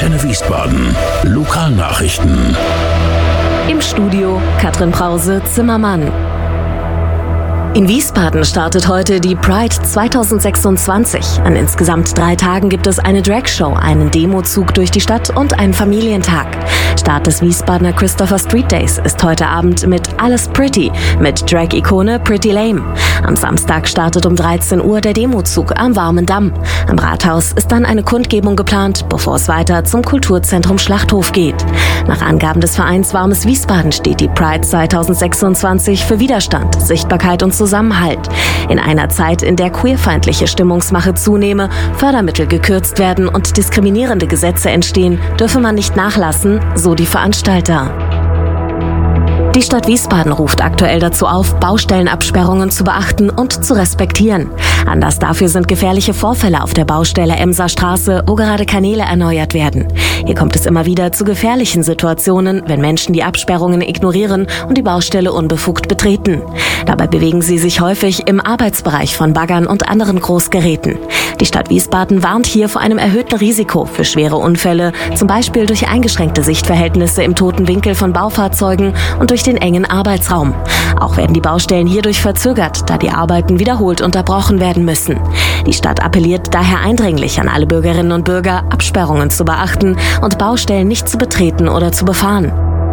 Antenne Wiesbaden. Lokalnachrichten. Im Studio Katrin Brause-Zimmermann. In Wiesbaden startet heute die Pride 2026. An insgesamt 3 Tagen gibt es eine Dragshow, einen Demozug durch die Stadt und einen Familientag. Start des Wiesbadener Christopher Street Days ist heute Abend mit Alles Pretty mit Drag-Ikone Pretty Lame. Am Samstag startet um 13 Uhr der Demozug am Warmen Damm. Am Rathaus ist dann eine Kundgebung geplant, bevor es weiter zum Kulturzentrum Schlachthof geht. Nach Angaben des Vereins Warmes Wiesbaden steht die Pride 2026 für Widerstand, Sichtbarkeit und Zusammenhalt. In einer Zeit, in der queerfeindliche Stimmungsmache zunehme, Fördermittel gekürzt werden und diskriminierende Gesetze entstehen, dürfe man nicht nachlassen, so die Veranstalter. Die Stadt Wiesbaden ruft aktuell dazu auf, Baustellenabsperrungen zu beachten und zu respektieren. Anlass dafür sind gefährliche Vorfälle auf der Baustelle Emser Straße, wo gerade Kanäle erneuert werden. Hier kommt es immer wieder zu gefährlichen Situationen, wenn Menschen die Absperrungen ignorieren und die Baustelle unbefugt betreten. Dabei bewegen sie sich häufig im Arbeitsbereich von Baggern und anderen Großgeräten. Die Stadt Wiesbaden warnt hier vor einem erhöhten Risiko für schwere Unfälle, zum Beispiel durch eingeschränkte Sichtverhältnisse im toten Winkel von Baufahrzeugen und durch den engen Arbeitsraum. Auch werden die Baustellen hierdurch verzögert, da die Arbeiten wiederholt unterbrochen werden müssen. Die Stadt appelliert daher eindringlich an alle Bürgerinnen und Bürger, Absperrungen zu beachten und Baustellen nicht zu betreten oder zu befahren.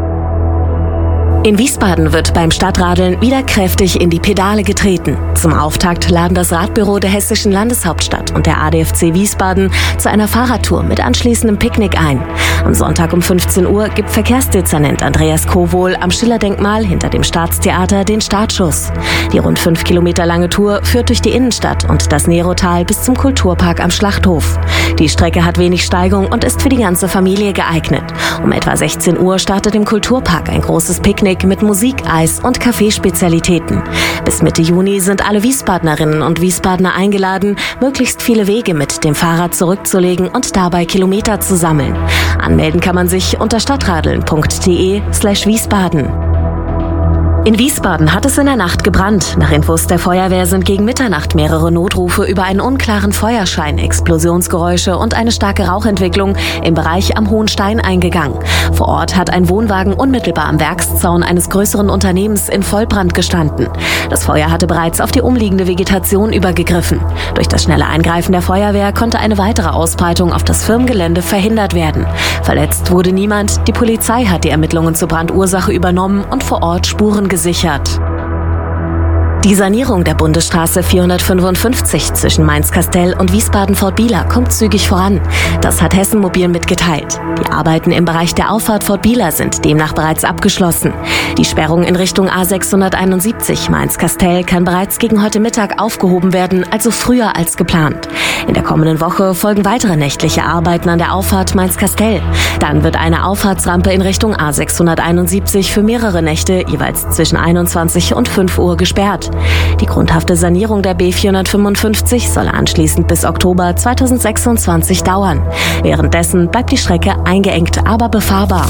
In Wiesbaden wird beim Stadtradeln wieder kräftig in die Pedale getreten. Zum Auftakt laden das Radbüro der Hessischen Landeshauptstadt und der ADFC Wiesbaden zu einer Fahrradtour mit anschließendem Picknick ein. Am Sonntag um 15 Uhr gibt Verkehrsdezernent Andreas Kowohl am Schiller-Denkmal hinter dem Staatstheater den Startschuss. Die rund 5 Kilometer lange Tour führt durch die Innenstadt und das Nerotal bis zum Kulturpark am Schlachthof. Die Strecke hat wenig Steigung und ist für die ganze Familie geeignet. Um etwa 16 Uhr startet im Kulturpark ein großes Picknick mit Musik, Eis und Kaffeespezialitäten. Bis Mitte Juni sind alle Wiesbadnerinnen und Wiesbadener eingeladen, möglichst viele Wege mit dem Fahrrad zurückzulegen und dabei Kilometer zu sammeln. Anmelden kann man sich unter stadtradeln.de/Wiesbaden. In Wiesbaden hat es in der Nacht gebrannt. Nach Infos der Feuerwehr sind gegen Mitternacht mehrere Notrufe über einen unklaren Feuerschein, Explosionsgeräusche und eine starke Rauchentwicklung im Bereich am Hohen Stein eingegangen. Vor Ort hat ein Wohnwagen unmittelbar am Werkszaun eines größeren Unternehmens in Vollbrand gestanden. Das Feuer hatte bereits auf die umliegende Vegetation übergegriffen. Durch das schnelle Eingreifen der Feuerwehr konnte eine weitere Ausbreitung auf das Firmengelände verhindert werden. Verletzt wurde niemand. Die Polizei hat die Ermittlungen zur Brandursache übernommen und vor Ort Spuren gesichert. Die Sanierung der Bundesstraße 455 zwischen Mainz-Kastel und Wiesbaden-Fortbieler kommt zügig voran. Das hat Hessen Mobil mitgeteilt. Die Arbeiten im Bereich der Auffahrt Fortbieler sind demnach bereits abgeschlossen. Die Sperrung in Richtung A671 Mainz-Kastel kann bereits gegen heute Mittag aufgehoben werden, also früher als geplant. In der kommenden Woche folgen weitere nächtliche Arbeiten an der Auffahrt Mainz-Kastel. Dann wird eine Auffahrtsrampe in Richtung A671 für mehrere Nächte jeweils zwischen 21 und 5 Uhr gesperrt. Die grundhafte Sanierung der B455 soll anschließend bis Oktober 2026 dauern. Währenddessen bleibt die Strecke eingeengt, aber befahrbar.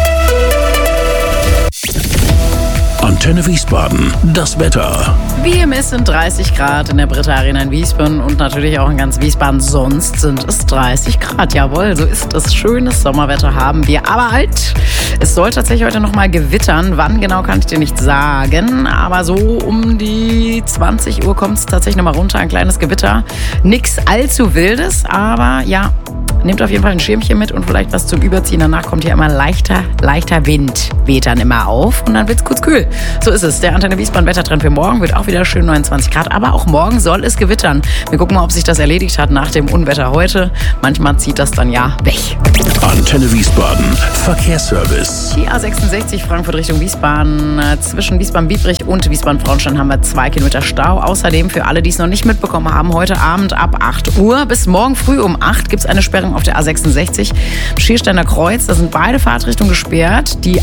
Antenne Wiesbaden, das Wetter. Wie ihr wisst, sind 30 Grad in der Britta Arena in Wiesbaden und natürlich auch in ganz Wiesbaden. Sonst sind es 30 Grad. Jawohl, so ist es. Schönes Sommerwetter haben wir. Aber halt, es soll tatsächlich heute noch mal gewittern. Wann genau, kann ich dir nicht sagen. Aber so um die 20 Uhr kommt es tatsächlich noch mal runter. Ein kleines Gewitter. Nix allzu Wildes, aber ja, nehmt auf jeden Fall ein Schirmchen mit und vielleicht was zum Überziehen. Danach kommt hier immer leichter Wind. Weht dann immer auf und dann wird's kurz kühl. So ist es. Der Antenne Wiesbaden Wettertrend für morgen wird auch wieder schön 29 Grad. Aber auch morgen soll es gewittern. Wir gucken mal, ob sich das erledigt hat nach dem Unwetter heute. Manchmal zieht das dann ja weg. Antenne Wiesbaden Verkehrsservice. Die A66 Frankfurt Richtung Wiesbaden. Zwischen Wiesbaden-Biebrich und Wiesbaden-Frauenstein haben wir 2 Kilometer Stau. Außerdem für alle, die es noch nicht mitbekommen haben, heute Abend ab 8 Uhr bis morgen früh um 8 gibt es eine Sperrung auf der A66. Schiersteiner Kreuz, da sind beide Fahrtrichtungen gesperrt. Die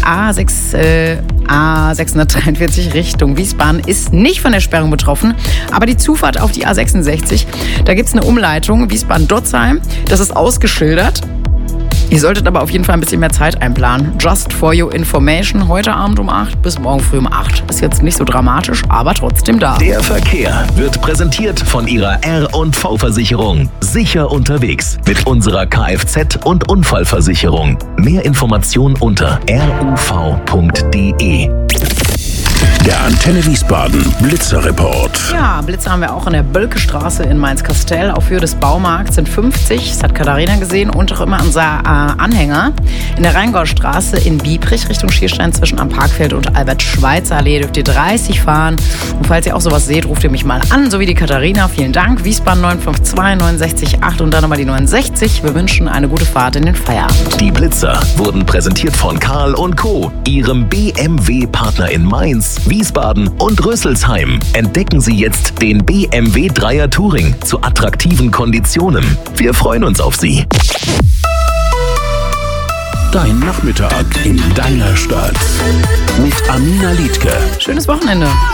A643 Richtung Wiesbaden ist nicht von der Sperrung betroffen, aber die Zufahrt auf die A66, da gibt es eine Umleitung Wiesbaden-Dotzheim, das ist ausgeschildert. Ihr solltet aber auf jeden Fall ein bisschen mehr Zeit einplanen. Just for your information, heute Abend um 8 bis morgen früh um 8. Ist jetzt nicht so dramatisch, aber trotzdem da. Der Verkehr wird präsentiert von Ihrer R&V-Versicherung. Sicher unterwegs mit unserer Kfz- und Unfallversicherung. Mehr Informationen unter ruv.de. Der Antenne Wiesbaden Blitzerreport. Ja, Blitze haben wir auch in der Bölkestraße in Mainz-Kastel. Auf Höhe des Baumarkts sind 50. Das hat Katharina gesehen. Und auch immer unser Anhänger. In der Rheingaustraße in Biebrich Richtung Schierstein zwischen am Parkfeld und Albert-Schweitzer-Allee dürft ihr 30 fahren. Und falls ihr auch sowas seht, ruft ihr mich mal an. So wie die Katharina. Vielen Dank. Wiesbaden 952 69 8 und dann nochmal die 69. Wir wünschen eine gute Fahrt in den Feierabend. Die Blitzer wurden präsentiert von Karl & Co., Ihrem BMW-Partner in Mainz, Wiesbaden und Rüsselsheim. Entdecken Sie jetzt den BMW 3er Touring zu attraktiven Konditionen. Wir freuen uns auf Sie. Dein Nachmittag in deiner Stadt. Mit Amina Liedke. Schönes Wochenende.